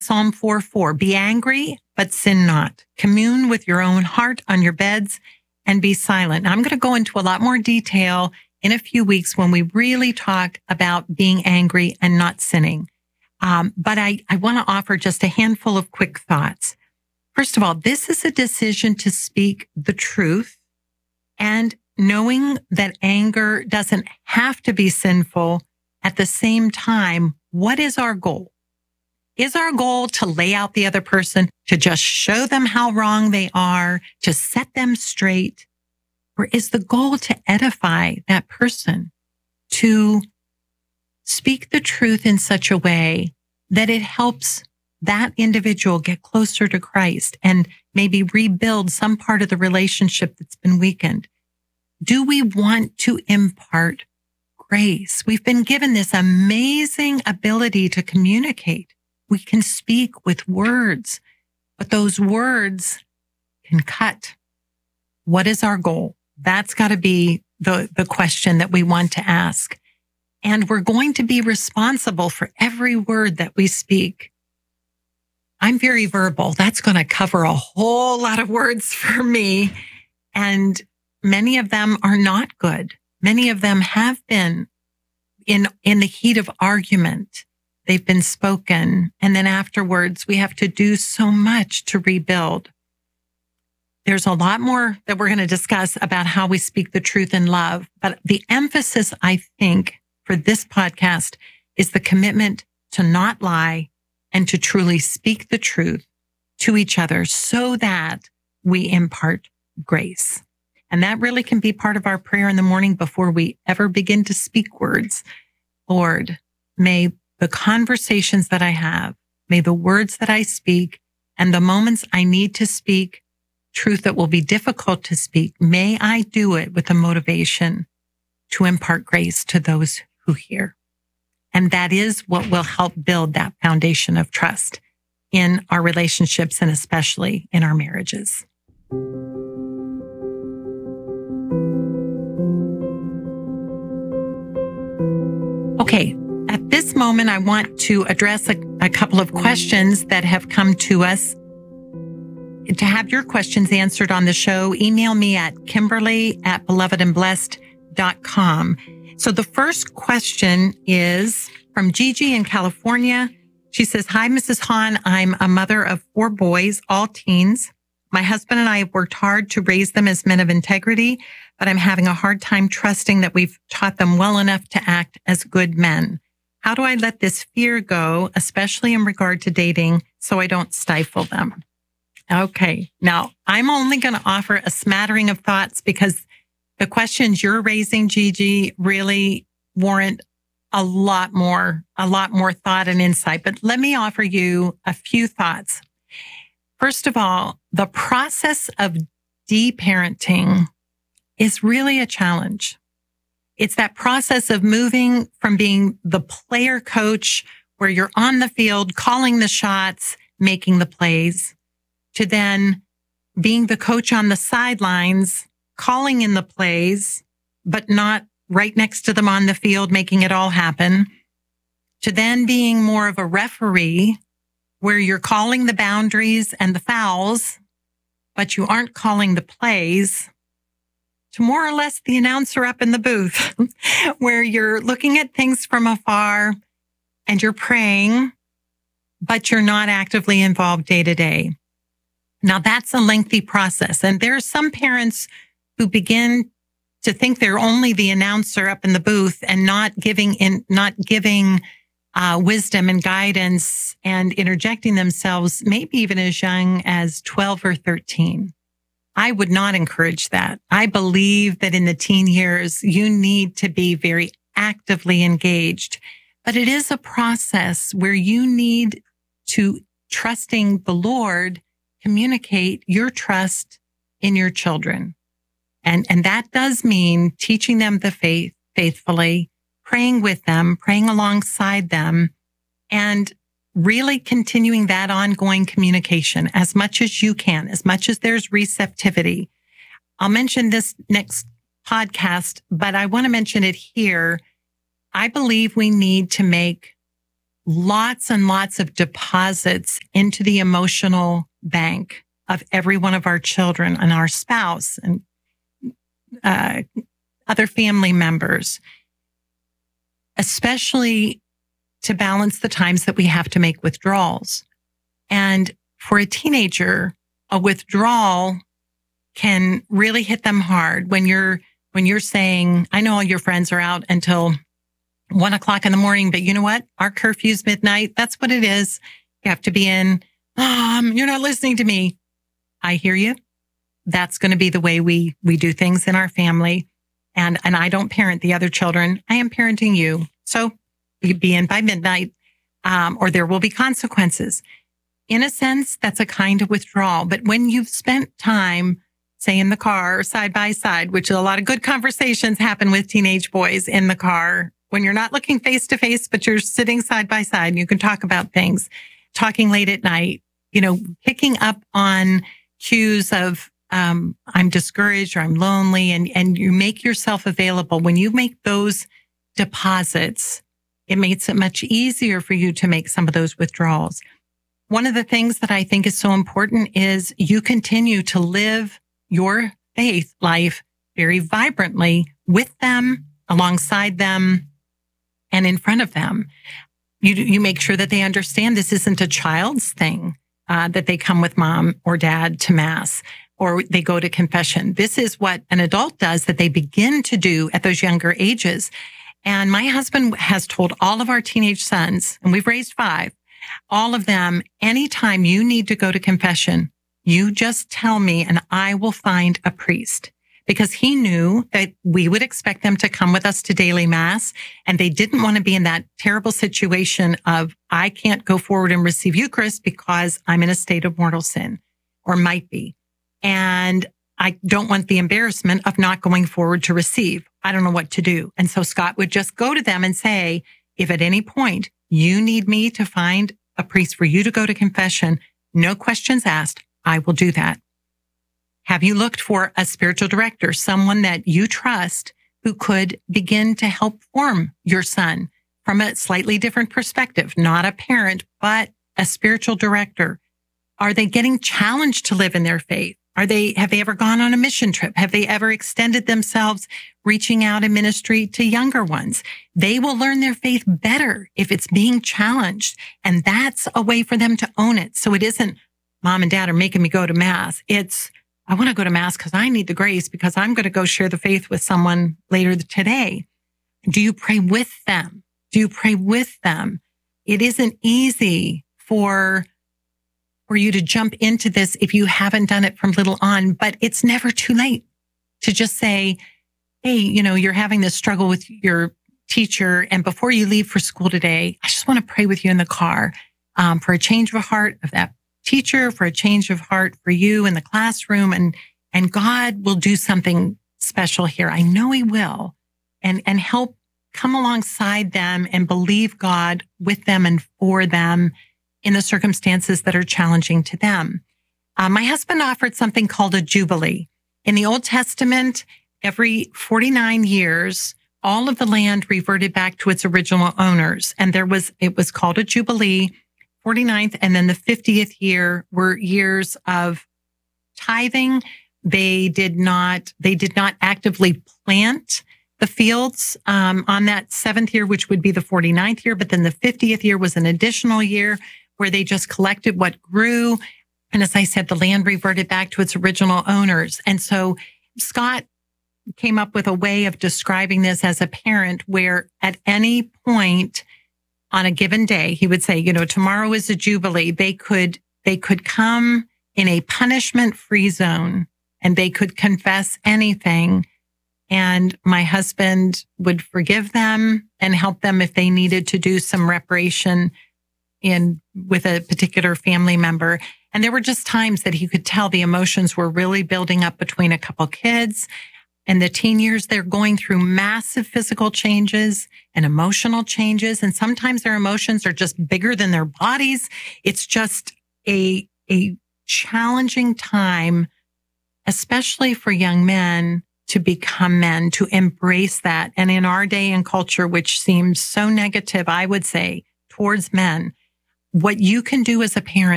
Psalm 4:4, be angry, but sin not. Commune with your own heart on your beds and be silent. Now, I'm going to go into a lot more detail in a few weeks when we really talk about being angry and not sinning. But I want to offer just a handful of quick thoughts. First of all, this is a decision to speak the truth, and knowing that anger doesn't have to be sinful. At the same time, what is our goal? Is our goal to lay out the other person, to just show them how wrong they are, to set them straight? Or is the goal to edify that person, to speak the truth in such a way that it helps that individual get closer to Christ and maybe rebuild some part of the relationship that's been weakened? Do we want to impart grace? We've been given this amazing ability to communicate. We can speak with words, but those words can cut. What is our goal? That's got to be the question that we want to ask. And we're going to be responsible for every word that we speak. I'm very verbal. That's going to cover a whole lot of words for me. And many of them are not good. Many of them have been in the heat of argument. They've been spoken. And then afterwards, we have to do so much to rebuild. There's a lot more that we're going to discuss about how we speak the truth in love. But the emphasis, I think, for this podcast is the commitment to not lie and to truly speak the truth to each other so that we impart grace. And that really can be part of our prayer in the morning before we ever begin to speak words. Lord, may the conversations that I have, may the words that I speak, and the moments I need to speak truth that will be difficult to speak, may I do it with a motivation to impart grace to those who hear. And that is what will help build that foundation of trust in our relationships and especially in our marriages. Okay, at this moment, I want to address a couple of questions that have come to us. To have your questions answered on the show, email me at kimberly@belovedandblessed.com. So the first question is from Gigi in California. She says, hi, Mrs. Hahn. I'm a mother of 4 boys, all teens. My husband and I have worked hard to raise them as men of integrity, but I'm having a hard time trusting that we've taught them well enough to act as good men. How do I let this fear go, especially in regard to dating, so I don't stifle them? Okay. Now, I'm only going to offer a smattering of thoughts because the questions you're raising, Gigi, really warrant a lot more thought and insight. But let me offer you a few thoughts. First of all, the process of deparenting is really a challenge. It's that process of moving from being the player coach where you're on the field, calling the shots, making the plays, to then being the coach on the sidelines, calling in the plays, but not right next to them on the field, making it all happen, to then being more of a referee where you're calling the boundaries and the fouls, but you aren't calling the plays, to more or less the announcer up in the booth where you're looking at things from afar and you're praying, but you're not actively involved day to day. Now, that's a lengthy process. And there are some parents who begin to think they're only the announcer up in the booth and not giving wisdom and guidance and interjecting themselves, maybe even as young as 12 or 13. I would not encourage that. I believe that in the teen years, you need to be very actively engaged, but it is a process where you need to, trusting the Lord, communicate your trust in your children. And that does mean teaching them the faith faithfully, praying with them, praying alongside them, and really continuing that ongoing communication as much as you can, as much as there's receptivity. I'll mention this next podcast, but I want to mention it here. I believe we need to make lots and lots of deposits into the emotional bank of every one of our children and our spouse and other family members, especially to balance the times that we have to make withdrawals. And for a teenager, a withdrawal can really hit them hard when you're saying, I know all your friends are out until 1 o'clock in the morning, but you know what? Our curfew's midnight. That's what it is. You have to be in. You're not listening to me. I hear you. That's going to be the way we do things in our family. And I don't parent the other children. I am parenting you. So you be in by midnight, or there will be consequences. In a sense, that's a kind of withdrawal. But when you've spent time, say in the car, side by side, which a lot of good conversations happen with teenage boys in the car, when you're not looking face to face, but you're sitting side by side and you can talk about things, talking late at night, picking up on cues of, I'm discouraged or I'm lonely, and you make yourself available. When you make those deposits, it makes it much easier for you to make some of those withdrawals. One of the things that I think is so important is you continue to live your faith life very vibrantly with them, alongside them, and in front of them. You make sure that they understand this isn't a child's thing, that they come with mom or dad to mass or they go to confession. This is what an adult does, that they begin to do at those younger ages. And my husband has told all of our teenage sons, and we've raised 5, all of them, anytime you need to go to confession, you just tell me and I will find a priest. Because he knew that we would expect them to come with us to daily mass, and they didn't want to be in that terrible situation of, I can't go forward and receive Eucharist because I'm in a state of mortal sin, or might be. And I don't want the embarrassment of not going forward to receive. I don't know what to do. And so Scott would just go to them and say, if at any point you need me to find a priest for you to go to confession, no questions asked, I will do that. Have you looked for a spiritual director, someone that you trust who could begin to help form your son from a slightly different perspective? Not a parent, but a spiritual director. Are they getting challenged to live in their faith? Have they ever gone on a mission trip? Have they ever extended themselves, reaching out in ministry to younger ones? They will learn their faith better if it's being challenged. And that's a way for them to own it. So it isn't, mom and dad are making me go to mass. It's, I want to go to mass because I need the grace, because I'm going to go share the faith with someone later today. Do you pray with them? Do you pray with them? It isn't easy for you to jump into this if you haven't done it from little on, but it's never too late to just say, hey, you're having this struggle with your teacher, and before you leave for school today, I just want to pray with you in the car for a change of heart of that teacher, for a change of heart for you in the classroom, and God will do something special here. I know he will, and help come alongside them and believe God with them and for them in the circumstances that are challenging to them. My husband offered something called a jubilee. In the Old Testament, every 49 years, all of the land reverted back to its original owners. And it was called a jubilee, 49th, and then the 50th year were years of tithing. They did not actively plant the fields on that 7th year, which would be the 49th year. But then the 50th year was an additional year where they just collected what grew. And as I said, the land reverted back to its original owners. And so Scott came up with a way of describing this as a parent, where at any point on a given day, he would say, tomorrow is a jubilee. They could come in a punishment-free zone and they could confess anything. And my husband would forgive them and help them if they needed to do some reparation with a particular family member. And there were just times that he could tell the emotions were really building up between a couple kids. And the teen years, they're going through massive physical changes and emotional changes. And sometimes their emotions are just bigger than their bodies. It's just a challenging time, especially for young men, to become men, to embrace that. And in our day and culture, which seems so negative, I would say, towards men. What you can do as a parent